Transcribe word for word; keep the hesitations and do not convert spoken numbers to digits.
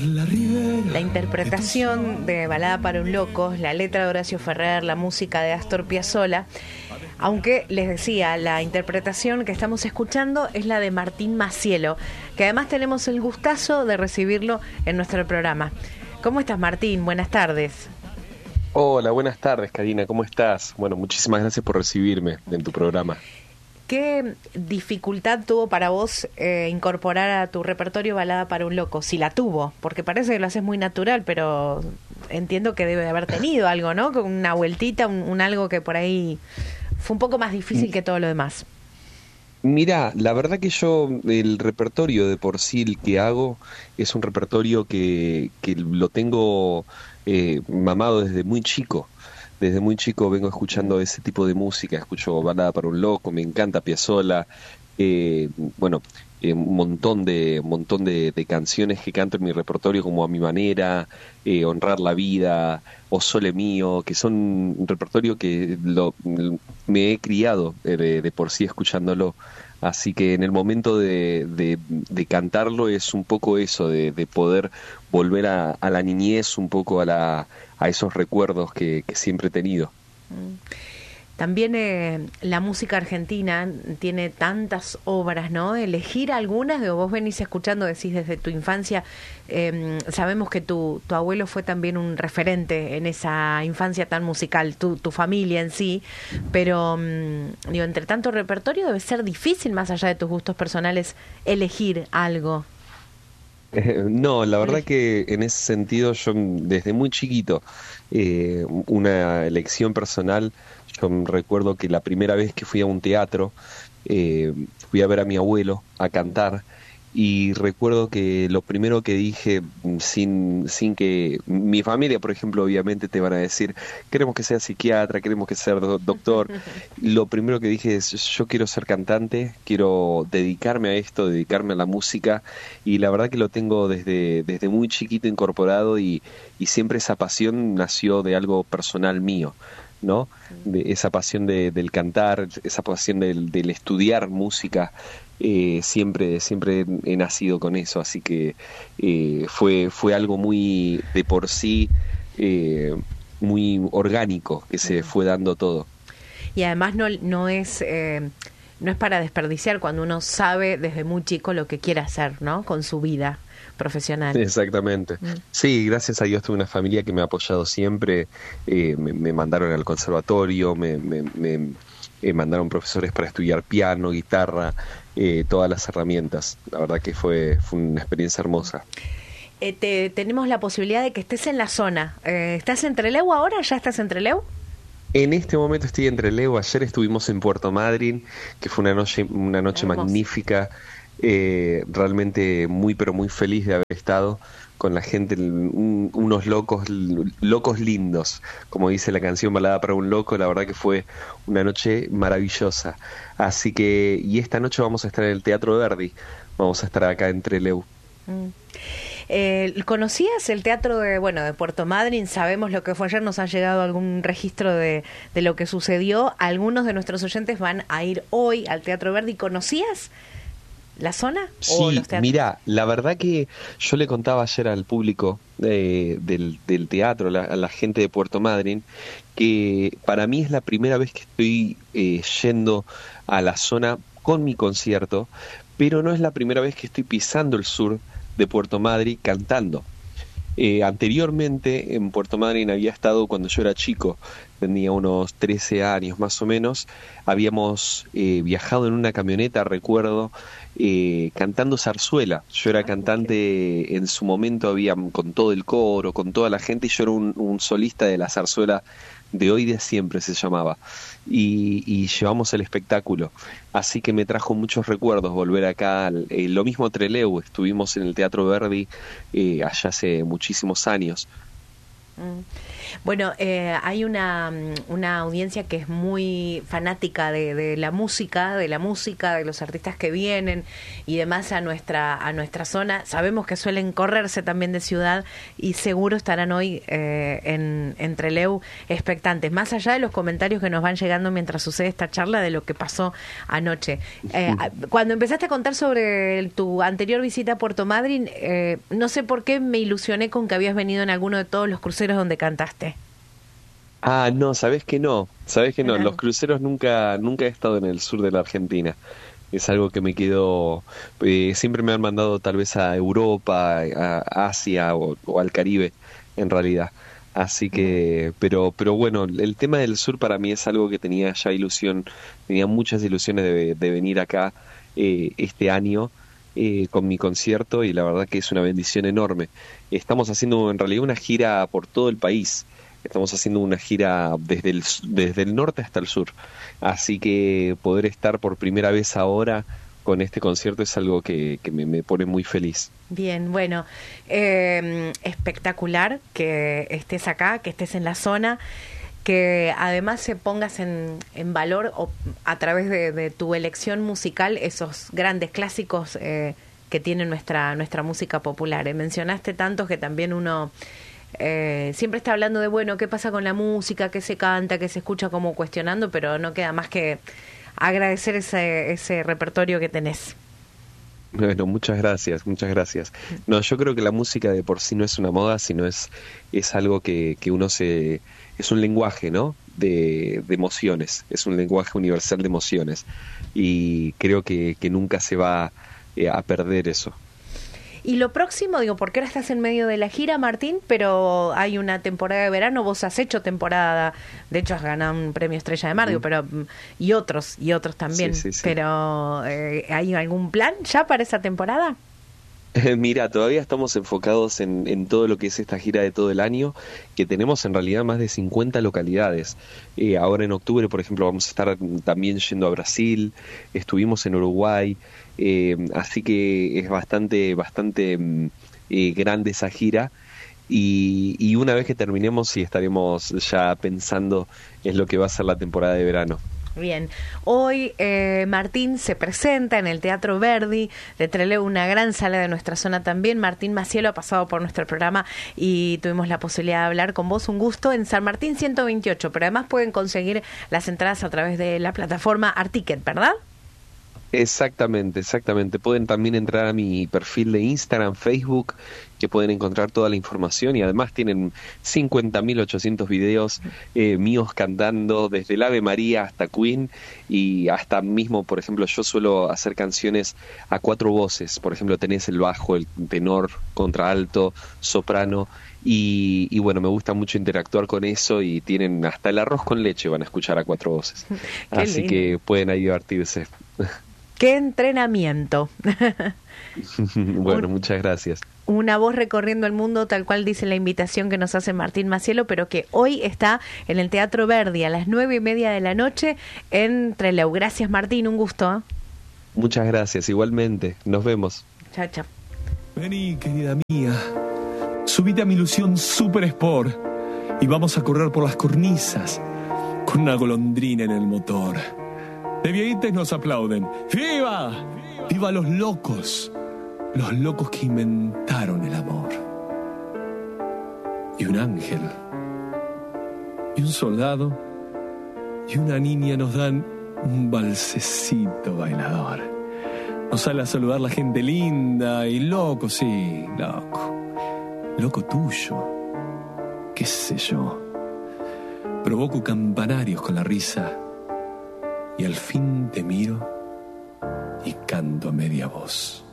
La interpretación de Balada para un loco, la letra de Horacio Ferrer, la música de Astor Piazzolla. Aunque les decía, la interpretación que estamos escuchando es la de Martín Macielo, que además tenemos el gustazo de recibirlo en nuestro programa. ¿Cómo estás, Martín? Buenas tardes. Hola, buenas tardes, Karina. ¿Cómo estás? Bueno, muchísimas gracias por recibirme en tu programa. ¿Qué dificultad tuvo para vos eh, incorporar a tu repertorio Balada para un loco? Si la tuvo, porque parece que lo haces muy natural, pero entiendo que debe de haber tenido algo, ¿no? Con una vueltita, un, un algo que por ahí fue un poco más difícil que todo lo demás. Mira, la verdad que yo, el repertorio de por sí el que hago es un repertorio que, que lo tengo eh, mamado desde muy chico. Desde muy chico vengo escuchando ese tipo de música, escucho Balada para un loco, me encanta Piazzolla, eh, bueno, eh, un montón de un montón de, de canciones que canto en mi repertorio como A mi manera, eh, Honrar la vida, O Sole Mío, que son un repertorio que lo, me he criado eh, de, de por sí escuchándolo. Así que en el momento de, de, de cantarlo es un poco eso, de, de poder volver a, a la niñez, un poco a, la, a esos recuerdos que, que siempre he tenido. También eh, la música argentina tiene tantas obras, ¿no? Elegir algunas, de vos venís escuchando, decís desde tu infancia, eh, sabemos que tu, tu abuelo fue también un referente en esa infancia tan musical, tu, tu familia en sí, pero um, digo, entre tanto repertorio debe ser difícil, más allá de tus gustos personales, elegir algo. Eh, no, la verdad que en ese sentido yo desde muy chiquito, eh, una elección personal, yo recuerdo que la primera vez que fui a un teatro, eh, fui a ver a mi abuelo a cantar y recuerdo que lo primero que dije, sin, sin que mi familia, por ejemplo, obviamente te van a decir, queremos que sea psiquiatra, queremos que sea do- doctor, lo primero que dije es, yo quiero ser cantante, quiero dedicarme a esto, dedicarme a la música, y la verdad que lo tengo desde, desde muy chiquito incorporado y, y siempre esa pasión nació de algo personal mío, ¿no? De esa pasión de, del cantar, esa pasión del, del estudiar música, eh, siempre siempre he nacido con eso, así que eh, fue fue algo muy de por sí, eh, muy orgánico que se fue dando todo. Y además no, no es... Eh... no es para desperdiciar cuando uno sabe desde muy chico lo que quiere hacer, ¿no? Con su vida profesional. Exactamente. Mm. Sí, gracias a Dios tuve una familia que me ha apoyado siempre, eh, me, me mandaron al conservatorio, me, me, me eh, mandaron profesores para estudiar piano, guitarra, eh, todas las herramientas. La verdad que fue, fue una experiencia hermosa. Eh, te, tenemos la posibilidad de que estés en la zona. Eh, ¿Estás en Trelew ahora? ¿Ya estás en Trelew? En este momento estoy en Trelew. Ayer estuvimos en Puerto Madryn, que fue una noche, una noche magnífica, eh, realmente muy pero muy feliz de haber estado con la gente, un, unos locos, locos lindos, como dice la canción Balada para un loco. La verdad que fue una noche maravillosa. Así que, y esta noche vamos a estar en el Teatro Verdi, vamos a estar acá en Trelew. Mm. Eh, ¿Conocías el teatro de, bueno, de Puerto Madryn? Sabemos lo que fue ayer, nos ha llegado algún registro de, de lo que sucedió. Algunos de nuestros oyentes van a ir hoy al Teatro Verdi. ¿Conocías la zona? Sí, mira, la verdad que yo le contaba ayer al público eh, del, del teatro, la, a la gente de Puerto Madryn, que para mí es la primera vez que estoy eh, yendo a la zona con mi concierto, pero no es la primera vez que estoy pisando el sur de Puerto Madryn cantando. Eh, anteriormente en Puerto Madryn había estado cuando yo era chico, tenía unos trece años más o menos, habíamos eh, viajado en una camioneta, recuerdo, eh, cantando zarzuela. Yo era cantante en su momento, había con todo el coro, con toda la gente, y yo era un, un solista de la zarzuela de Hoy de Siempre se llamaba, y, y llevamos el espectáculo, así que me trajo muchos recuerdos volver acá. Eh, lo mismo Trelew, estuvimos en el Teatro Verdi eh, allá hace muchísimos años. Bueno, eh, hay una, una audiencia que es muy fanática de, de la música, de la música, de los artistas que vienen y demás a nuestra a nuestra zona. Sabemos que suelen correrse también de ciudad y seguro estarán hoy eh, en, en Trelew expectantes, más allá de los comentarios que nos van llegando mientras sucede esta charla de lo que pasó anoche. Eh, cuando empezaste a contar sobre el, tu anterior visita a Puerto Madryn, eh, no sé por qué me ilusioné con que habías venido en alguno de todos los cruceros donde cantaste. Ah, no, sabés que no, sabés que no, Claro. los cruceros nunca, nunca he estado en el sur de la Argentina. Es algo que me quedó, eh, siempre me han mandado tal vez a Europa, a Asia o, o al Caribe, en realidad. Así que, pero, pero bueno, el tema del sur para mí es algo que tenía ya ilusión, tenía muchas ilusiones de, de venir acá eh, este año eh, con mi concierto y la verdad que es una bendición enorme. Estamos haciendo en realidad una gira por todo el país. Estamos haciendo una gira desde el, desde el norte hasta el sur. Así que poder estar por primera vez ahora con este concierto es algo que, que me, me pone muy feliz. Bien, bueno, eh, espectacular que estés acá, que estés en la zona, que además se pongas en, en valor o, a través de, de tu elección musical esos grandes clásicos eh, que tiene nuestra, nuestra música popular. Eh, mencionaste tantos que también uno... Eh, siempre está hablando de, bueno, qué pasa con la música, qué se canta, qué se escucha, como cuestionando, pero no queda más que agradecer ese, ese repertorio que tenés. Bueno, muchas gracias, muchas gracias. No, yo creo que la música de por sí no es una moda, sino es, es algo que, que uno se... es un lenguaje, ¿no? De, de emociones, es un lenguaje universal de emociones y creo que, que nunca se va eh, a perder eso. Y lo próximo, digo, porque ahora estás en medio de la gira, Martín, pero hay una temporada de verano, vos has hecho temporada, de hecho has ganado un premio Estrella de Mar, digo, pero y otros, y otros también, Sí, sí, sí. pero eh, ¿hay algún plan ya para esa temporada? Mira, todavía estamos enfocados en, en todo lo que es esta gira de todo el año, que tenemos en realidad más de cincuenta localidades. Eh, ahora en octubre, por ejemplo, vamos a estar también yendo a Brasil, estuvimos en Uruguay, eh, así que es bastante, bastante eh, grande esa gira. Y, y una vez que terminemos, sí estaremos ya pensando en lo que va a ser la temporada de verano. Bien, hoy eh, Martín se presenta en el Teatro Verdi de Trelew, una gran sala de nuestra zona también. Martín Macielo ha pasado por nuestro programa y tuvimos la posibilidad de hablar con vos, un gusto, en San Martín ciento veintiocho, pero además pueden conseguir las entradas a través de la plataforma Articket, ¿verdad? Exactamente, exactamente. Pueden también entrar a mi perfil de Instagram, Facebook, que pueden encontrar toda la información y además tienen cincuenta mil ochocientos videos eh, míos cantando desde el Ave María hasta Queen y hasta mismo, por ejemplo, yo suelo hacer canciones a cuatro voces. Por ejemplo, tenés el bajo, el tenor, contralto, soprano y, y bueno, me gusta mucho interactuar con eso y tienen hasta el arroz con leche van a escuchar a cuatro voces. Así lindo. que pueden ahí divertirse. ¡Qué entrenamiento! Bueno, muchas gracias. Una voz recorriendo el mundo, tal cual dice la invitación que nos hace Martín Macielo, pero que hoy está en el Teatro Verdi a las nueve y media de la noche en Trelew. Gracias, Martín, un gusto. ¿eh? Muchas gracias, igualmente. Nos vemos. Chao, chao. Vení, querida mía, subite a mi ilusión Super Sport y vamos a correr por las cornisas con una golondrina en el motor. De viejitos nos aplauden. ¡Viva! ¡Viva los locos! Los locos que inventaron el amor. Y un ángel, y un soldado, y una niña nos dan un balsecito bailador. Nos sale a saludar la gente linda y loco, sí, loco. Loco tuyo, qué sé yo. Provoco campanarios con la risa y al fin te miro y canto a media voz.